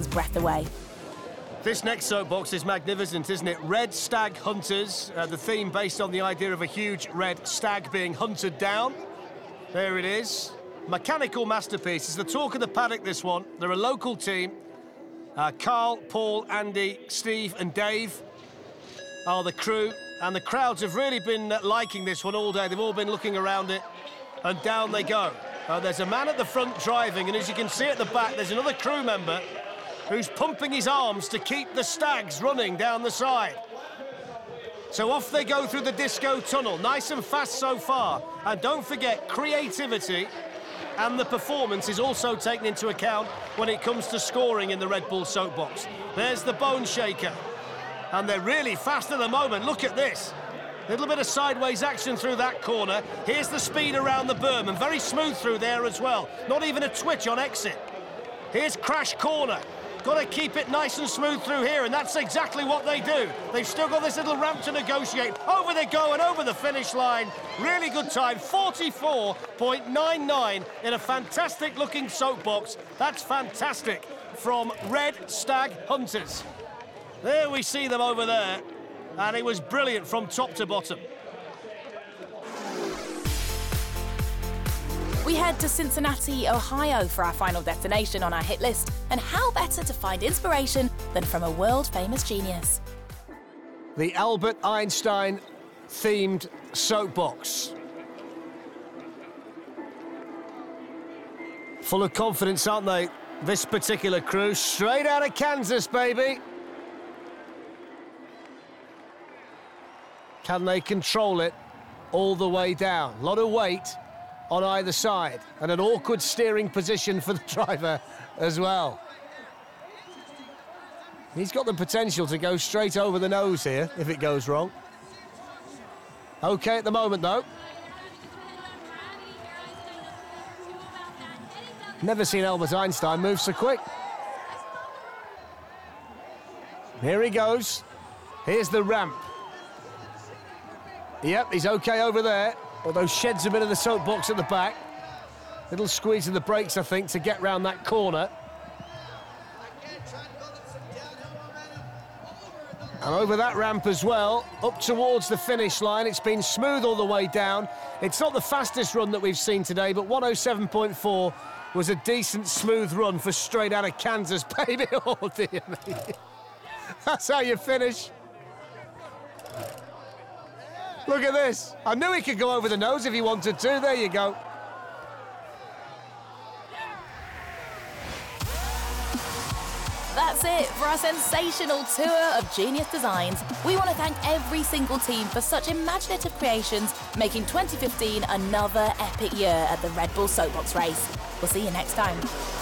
breath away. This next soapbox is magnificent, isn't it? Red Stag Hunters, the theme based on the idea of a huge red stag being hunted down. There it is. Mechanical masterpiece. It's the talk of the paddock, this one. They're a local team. Carl, Paul, Andy, Steve and Dave are the crew. And the crowds have really been liking this one all day. They've all been looking around it. And down they go. There's a man at the front driving, and as you can see at the back, there's another crew member who's pumping his arms to keep the stags running down the side. So off they go through the disco tunnel, nice and fast so far. And don't forget, creativity and the performance is also taken into account when it comes to scoring in the Red Bull soapbox. There's the Bone Shaker. And they're really fast at the moment. Look at this. A little bit of sideways action through that corner. Here's the speed around the berm, and very smooth through there as well. Not even a twitch on exit. Here's Crash Corner. Got to keep it nice and smooth through here, and that's exactly what they do. They've still got this little ramp to negotiate. Over they go and over the finish line. Really good time, 44.99 in a fantastic-looking soapbox. That's fantastic from Red Stag Hunters. There we see them over there, and it was brilliant from top to bottom. We head to Cincinnati, Ohio for our final destination on our hit list. And how better to find inspiration than from a world-famous genius? The Albert Einstein-themed soapbox. Full of confidence, aren't they? This particular crew, straight out of Kansas, baby. Can they control it all the way down? A lot of weight on either side, and an awkward steering position for the driver as well. He's got the potential to go straight over the nose here if it goes wrong. Okay at the moment, though. Never seen Albert Einstein move so quick. Here he goes. Here's the ramp. Yep, he's okay over there, although sheds a bit of the soapbox at the back. Little squeeze of the brakes, I think, to get round that corner. And over that ramp as well, up towards the finish line. It's been smooth all the way down. It's not the fastest run that we've seen today, but 107.4 was a decent, smooth run for straight out of Kansas, baby. Oh, dear me. That's how you finish. Look at this. I knew he could go over the nose if he wanted to. There you go. That's it for our sensational tour of Genius Designs. We want to thank every single team for such imaginative creations, making 2015 another epic year at the Red Bull Soapbox race. We'll see you next time.